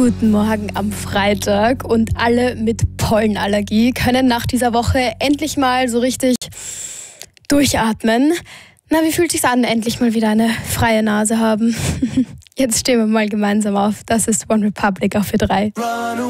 Guten Morgen am Freitag und alle mit Pollenallergie können nach dieser Woche endlich mal so richtig durchatmen. Na, wie fühlt sich's an, endlich mal wieder eine freie Nase haben? Jetzt stehen wir mal gemeinsam auf. Das ist One Republic auch für 3.